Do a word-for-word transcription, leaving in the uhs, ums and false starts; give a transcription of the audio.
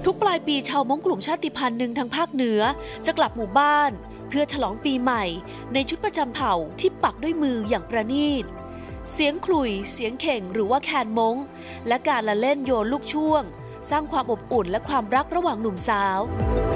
ทุกปลายปีชาวม้งกลุ่มชาติพันธุ์หนึ่งทางภาคเหนือจะกลับหมู่บ้านเพื่อฉลองปีใหม่ในชุดประจำเผ่าที่ปักด้วยมืออย่างประณีตเสียงขลุ่ยเสียงเข่งหรือว่าแคนม้งและการละเล่นโยนลูกช่วงสร้างความอบอุ่นและความรักระหว่างหนุ่มสาว